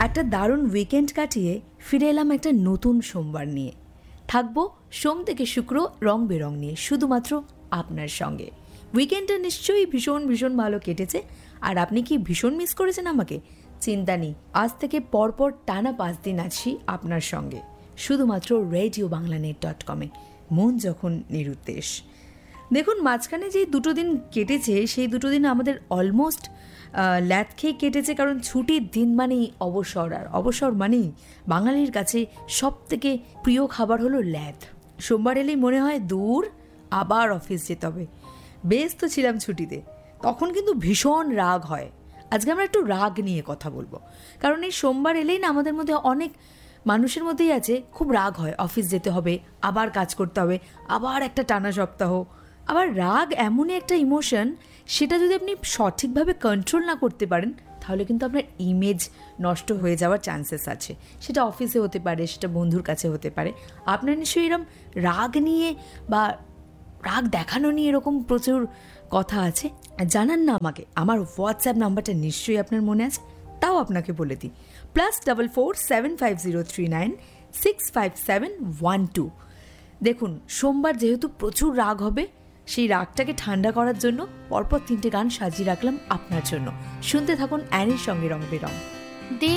একটা দারুণ উইকেন্ড কাটিয়ে ফিরে এলাম একটা নতুন সোমবার নিয়ে। থাকবো সোম থেকে শুক্র রং বেরং নিয়ে, শুধুমাত্র আপনার সঙ্গে। উইকেন্ডটা নিশ্চয়ই ভীষণ ভীষণ ভালো কেটেছে। আর আপনি কি ভীষণ মিস করেছেন আমাকে? চিন্তা নেই, আজ থেকে পরপর টানা 5 দিন আছি আপনার সঙ্গে, শুধুমাত্র RadioBanglaNet.com-এ, মন যখন নিরুদ্দেশ। দেখুন, মাঝখানে যে 2 দিন কেটেছে, সেই 2 দিন আমাদের অলমোস্ট ল্যাদ খেয়ে কেটেছে, কারণ ছুটির দিন মানেই অবসর, আর অবসর মানেই বাঙালির কাছে সব থেকে প্রিয় খাবার হলো ল্যাদ। সোমবার এলেই মনে হয় দূর, আবার অফিস যেতে হবে। বেশ তো ছিলাম ছুটিতে, তখন কিন্তু ভীষণ রাগ হয়। আজকে আমরা একটু রাগ নিয়ে কথা বলবো, কারণ এই সোমবার এলেই না আমাদের মধ্যে অনেক মানুষের মধ্যেই আছে, খুব রাগ হয়, অফিস যেতে হবে, আবার কাজ করতে হবে, আবার একটা টানা সপ্তাহ। আবার রাগ এমনই একটা ইমোশন, সেটা যদি আপনি সঠিকভাবে কন্ট্রোল না করতে পারেন, তাহলে কিন্তু আপনার ইমেজ নষ্ট হয়ে যাওয়ার চান্সেস আছে। সেটা অফিসে হতে পারে, সেটা বন্ধুর কাছে হতে পারে। আপনার নিশ্চয়ই এরকম রাগ নিয়ে বা রাগ দেখানো নিয়ে এরকম প্রচুর কথা আছে, জানান না আমাকে। আমার হোয়াটসঅ্যাপ নাম্বারটা নিশ্চয়ই আপনার মনে আছে, তাও আপনাকে বলে দিই, +44 75039 65712। দেখুন, সোমবার যেহেতু প্রচুর রাগ হবে, সেই রাগটাকে ঠান্ডা করার জন্য পরপর 3টে গান সাজিয়ে রাখলাম আপনার জন্য। শুনতে থাকুন অ্যানির সঙ্গে রং বেরং।